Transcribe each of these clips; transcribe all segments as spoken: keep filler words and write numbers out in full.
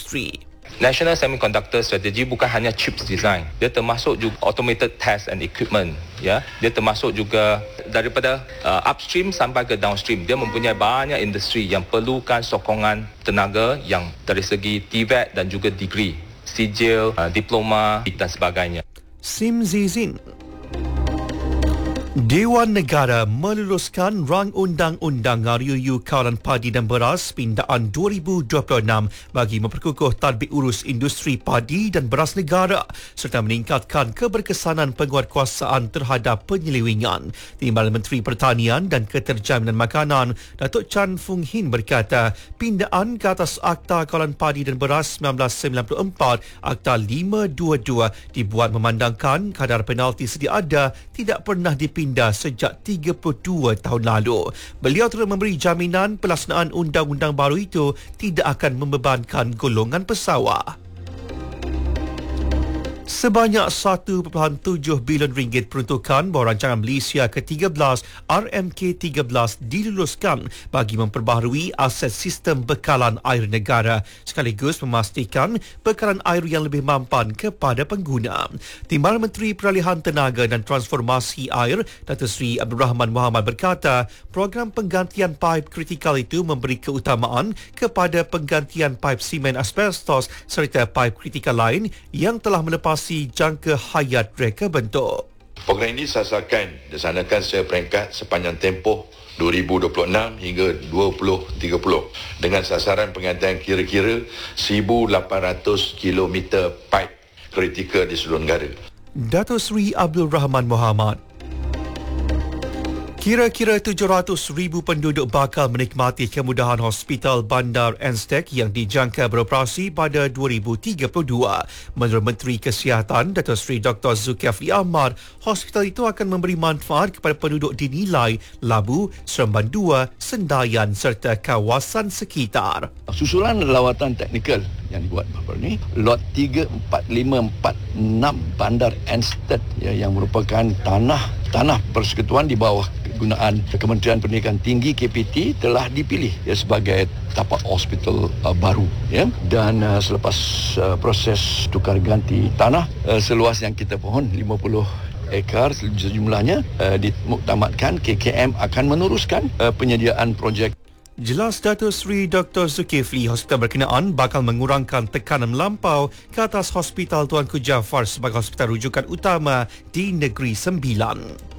industri. National Semiconductor Strategy bukan hanya chips design, dia termasuk juga automated test and equipment, ya. Dia termasuk juga daripada uh, upstream sampai ke downstream. Dia mempunyai banyak industri yang perlukan sokongan tenaga yang dari segi T V E T dan juga degree, sijil, uh, diploma dan sebagainya. Sim Zizin. Dewan Negara meluluskan Rang Undang-Undang R U U Kawalan Padi dan Beras Pindaan dua ribu dua puluh enam bagi memperkukuh tadbir urus industri padi dan beras negara serta meningkatkan keberkesanan penguatkuasaan terhadap penyelewengan. Timbalan Menteri Pertanian dan Keterjaminan Makanan Datuk Chan Fung Hin berkata pindaan ke atas Akta Kawalan Padi dan Beras seribu sembilan ratus sembilan puluh empat Akta lima dua dua dibuat memandangkan kadar penalti sedia ada tidak pernah dipindah sejak tiga puluh dua tahun lalu. Beliau turut memberi jaminan pelaksanaan undang-undang baru itu tidak akan membebankan golongan pesawah. Sebanyak satu perpuluhan tujuh bilion ringgit peruntukan bawah rancangan Malaysia ke tiga belas R M K tiga belas diluluskan bagi memperbaharui aset sistem bekalan air negara sekaligus memastikan bekalan air yang lebih mampan kepada pengguna. Timbalan Menteri Peralihan Tenaga dan Transformasi Air Datuk Seri Abdul Rahman Muhammad berkata program penggantian paip kritikal itu memberi keutamaan kepada penggantian paip simen asbestos serta paip kritikal lain yang telah melepas jangka hayat reka bentuk. Program ini sasarkan dilaksanakan secara peringkat sepanjang tempoh dua ribu dua puluh enam hingga dua ribu tiga puluh dengan sasaran penggantian kira-kira seribu lapan ratus kilometer paip kritikal di seluruh negara. Datuk Seri Abdul Rahman Muhammad. Kira-kira tujuh ratus ribu penduduk bakal menikmati kemudahan Hospital Bandar Anstek yang dijangka beroperasi pada dua ribu tiga puluh dua. Menurut Menteri Kesihatan Datuk Seri Doktor Zulkifli Ahmad, hospital itu akan memberi manfaat kepada penduduk di Nilai, Labu, Seremban dua, Sendayan serta kawasan sekitar. Susulan lawatan teknikal yang dibuat baru ini, lot tiga empat lima empat enam Bandar Anstek ya, yang merupakan tanah tanah persekutuan di bawah kegunaan Kementerian Pendidikan Tinggi K P T telah dipilih ya, sebagai tapak hospital uh, baru ya. Dan uh, selepas uh, proses tukar ganti tanah uh, seluas yang kita pohon lima puluh ekar sejumlahnya uh, dimuktamadkan, K K M akan meneruskan uh, penyediaan projek. Jelas Datuk Seri Doktor Zulkifli, hospital berkenaan bakal mengurangkan tekanan melampau ke atas Hospital Tuanku Jaafar sebagai hospital rujukan utama di Negeri Sembilan.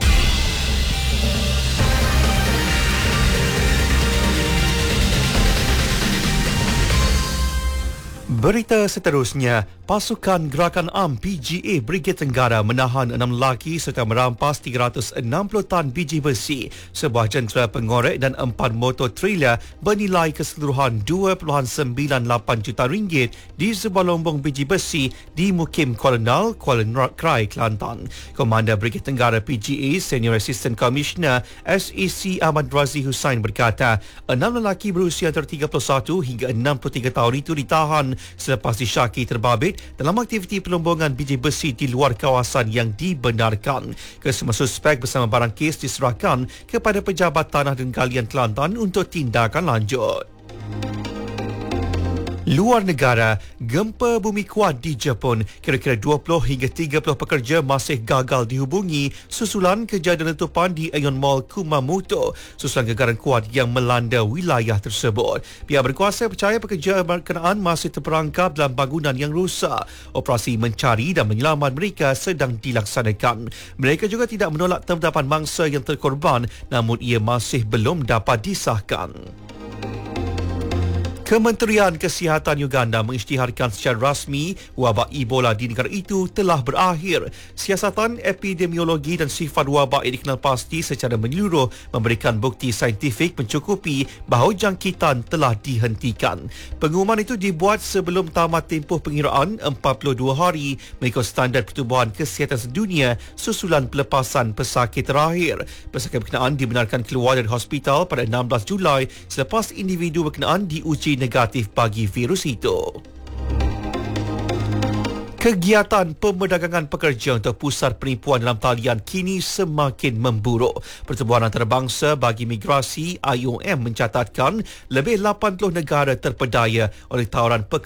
Berita seterusnya, pasukan Gerakan Am P G A Brigade Tenggara menahan enam lelaki serta merampas tiga ratus enam puluh tan biji besi, sebuah jentera pengorek dan empat motor trailer bernilai keseluruhan dua perpuluhan sembilan lapan juta ringgit di sebuah lombong biji besi di Mukim Kolonel, Kuala Krai, Kelantan. Komander Brigade Tenggara P G A Senior Assistant Commissioner S A C Ahmad Razi Hussain berkata, enam lelaki berusia antara tiga puluh satu hingga enam puluh tiga tahun itu ditahan selepas disyaki terbabit dalam aktiviti pelombongan biji besi di luar kawasan yang dibenarkan. Kesemua suspek bersama barang kes diserahkan kepada Pejabat Tanah dan Galian Kelantan untuk tindakan lanjut. Luar negara, gempa bumi kuat di Jepun. Kira-kira dua puluh hingga tiga puluh pekerja masih gagal dihubungi susulan kejadian letupan di Aeon Mall Kumamoto, susulan gegaran kuat yang melanda wilayah tersebut. Pihak berkuasa percaya pekerja berkenaan masih terperangkap dalam bangunan yang rosak. Operasi mencari dan menyelamat mereka sedang dilaksanakan. Mereka juga tidak menolak terdapat mangsa yang terkorban, namun ia masih belum dapat disahkan. Kementerian Kesihatan Uganda mengisytiharkan secara rasmi wabak Ebola di negara itu telah berakhir. Siasatan epidemiologi dan sifat wabak yang dikenal pasti secara menyeluruh memberikan bukti saintifik mencukupi bahawa jangkitan telah dihentikan. Pengumuman itu dibuat sebelum tamat tempoh pengiraan empat puluh dua hari mengikut standard Pertubuhan Kesihatan Sedunia susulan pelepasan pesakit terakhir. Pesakit berkenaan dibenarkan keluar dari hospital pada enam belas Julai selepas individu berkenaan diuji negatif bagi virus itu. Kegiatan pemerdagangan pekerja untuk pusat penipuan dalam talian kini semakin memburuk. Pertubuhan Antarabangsa bagi Migrasi I O M mencatatkan lebih lapan puluh negara terpedaya oleh tawaran pekerja